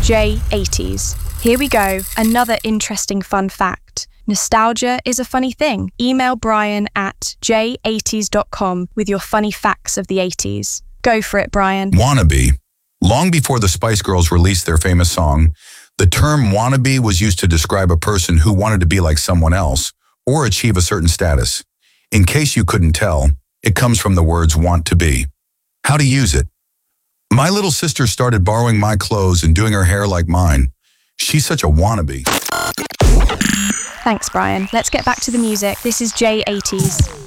J80s. Here we go, another interesting fun fact. Nostalgia is a funny thing. Email Brian at j80s.com with your funny facts of the 80s. Go for it, Brian. Wannabe. Long before the Spice Girls released their famous song, the term wannabe was used to describe a person who wanted to be like someone else or achieve a certain status. In case you couldn't tell, it comes from the words want to be. How to use it. My little sister started borrowing my clothes and doing her hair like mine. She's such a wannabe. Thanks, Brian. Let's get back to the music. This is J80s.